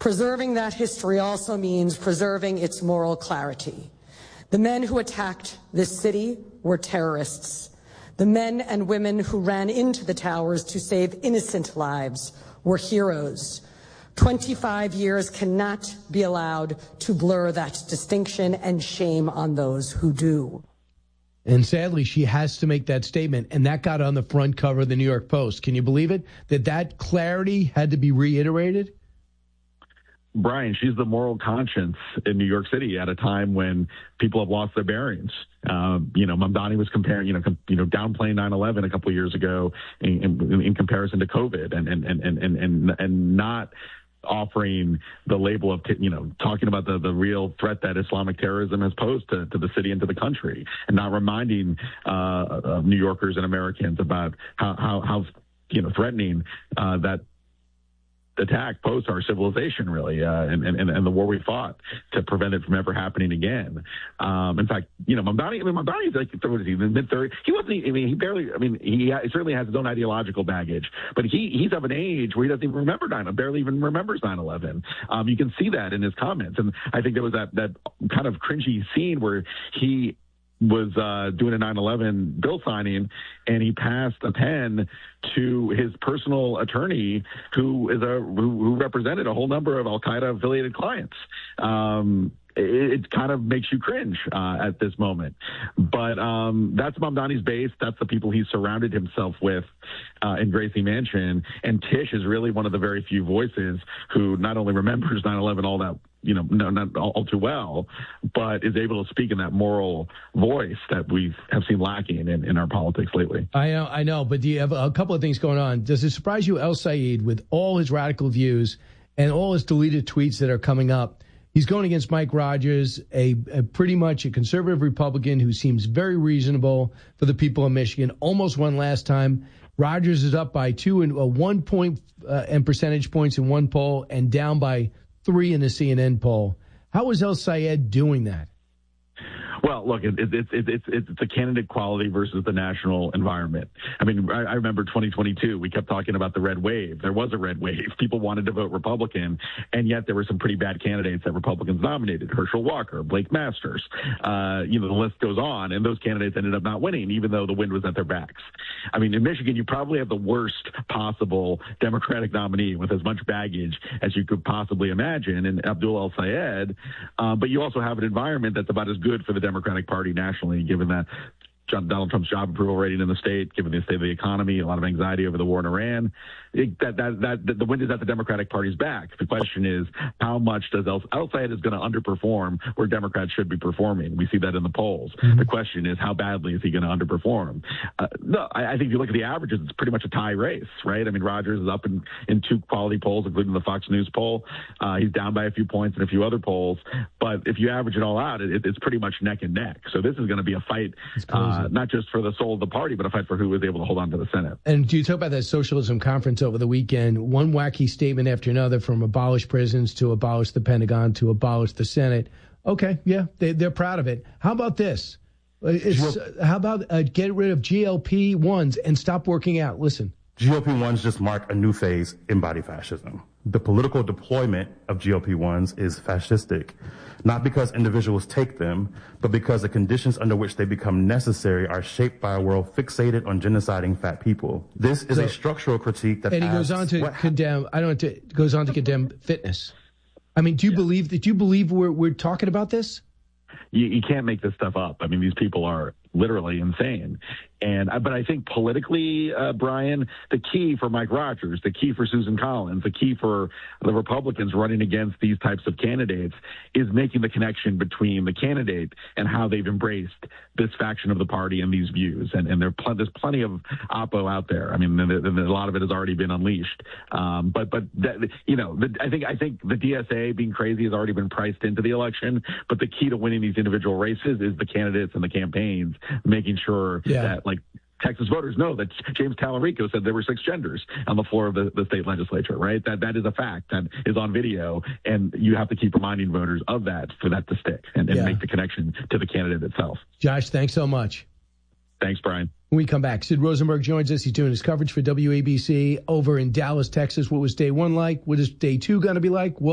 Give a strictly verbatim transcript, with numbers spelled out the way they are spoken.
Preserving that history also means preserving its moral clarity. The men who attacked this city were terrorists. The men and women who ran into the towers to save innocent lives were heroes. twenty-five years cannot be allowed to blur that distinction, and shame on those who do. And sadly, she has to make that statement, and that got on the front cover of the New York Post. Can you believe it? That that clarity had to be reiterated? Brian, she's the moral conscience in New York City at a time when people have lost their bearings. Um, you know, Mamdani was comparing, you know, com, you know, downplaying nine eleven a couple of years ago in, in, in comparison to COVID, and and and and and and not offering the label of, you know, talking about the, the real threat that Islamic terrorism has posed to, to the city and to the country, and not reminding uh, uh, New Yorkers and Americans about how how, how you know threatening uh, that attack posed to our civilization, really, uh, and, and, and the war we fought to prevent it from ever happening again. Um, in fact, you know, Mamdani, I mean, Mamdani is like, what is he, mid thirties? He wasn't, I mean, he barely, I mean, he, he certainly has his own ideological baggage, but he, he's of an age where he doesn't even remember nine, barely even remembers nine eleven. Um, you can see that in his comments. And I think there was that, that kind of cringy scene where he was uh, doing a nine eleven bill signing, and he passed a pen to his personal attorney, who is a who, who represented a whole number of Al-Qaeda affiliated clients. Um, it, it kind of makes you cringe uh, at this moment. But um, that's Mamdani's base. That's the people he surrounded himself with uh, in Gracie Mansion. And Tish is really one of the very few voices who not only remembers nine eleven all that, you know, no, not all, all too well, but is able to speak in that moral voice that we have seen lacking in, in our politics lately. I know, I know, but do you have a couple of things going on? Does it surprise you, El Sayed, with all his radical views and all his deleted tweets that are coming up? He's going against Mike Rogers, a, a pretty much a conservative Republican who seems very reasonable for the people of Michigan. Almost won last time. Rogers is up by two and uh, one point uh, and percentage points in one poll, and down by three in the C N N poll. How is El Sayed doing that? Well, look, it, it, it, it, it's it's a candidate quality versus the national environment. I mean, I, I remember twenty twenty-two, we kept talking about the red wave. There was a red wave. People wanted to vote Republican, and yet there were some pretty bad candidates that Republicans nominated. Herschel Walker, Blake Masters, uh, you know, the list goes on, and those candidates ended up not winning, even though the wind was at their backs. I mean, in Michigan, you probably have the worst possible Democratic nominee with as much baggage as you could possibly imagine in Abdul El Sayed, uh, but you also have an environment that's about as good for the Democratic Party nationally, given that John, Donald Trump's job approval rating in the state, given the state of the economy, a lot of anxiety over the war in Iran. It, that, that, that, the wind is at the Democratic Party's back. The question is, how much does El, El Sayed is going to underperform where Democrats should be performing? We see that in the polls. Mm-hmm. The question is, how badly is he going to underperform? Uh, no, I, I think if you look at the averages, it's pretty much a tie race, right? I mean, Rogers is up in, in two quality polls, including the Fox News poll. Uh, he's down by a few points in a few other polls. But if you average it all out, it, it's pretty much neck and neck. So this is going to be a fight. Uh, not just for the soul of the party, but a fight for who was able to hold on to the Senate. And do you talk about that socialism conference over the weekend? One wacky statement after another, from abolish prisons to abolish the Pentagon to abolish the Senate. Okay, yeah, they, they're proud of it. How about this? It's, uh, how about uh, get rid of G L P ones and stop working out? Listen. G L P ones just mark a new phase in body fascism. The political deployment of G L P ones is fascistic, not because individuals take them, but because the conditions under which they become necessary are shaped by a world fixated on genociding fat people. This is so, a structural critique that. And he goes on to condemn. I don't. To, goes on to condemn fitness. I mean, do you yeah. believe that? Do you believe we're we're talking about this? You, you can't make this stuff up. I mean, these people are literally insane. And but I think politically, uh, Brian, the key for Mike Rogers, the key for Susan Collins, the key for the Republicans running against these types of candidates is making the connection between the candidate and how they've embraced this faction of the party and these views. And, and there pl- there's plenty of oppo out there. I mean, the, the, a lot of it has already been unleashed. Um, but but that, you know, the, I think I think the D S A being crazy has already been priced into the election. But the key to winning these individual races is the candidates and the campaigns making sure yeah. that, like, Texas voters know that James Talarico said there were six genders on the floor of the, the state legislature, right? That that is a fact that is on video, and you have to keep reminding voters of that for that to stick and, and yeah. make the connection to the candidate itself. Josh, thanks so much. Thanks, Brian. When we come back, Sid Rosenberg joins us. He's doing his coverage for W A B C over in Dallas, Texas. What was day one like? What is day two going to be like? We'll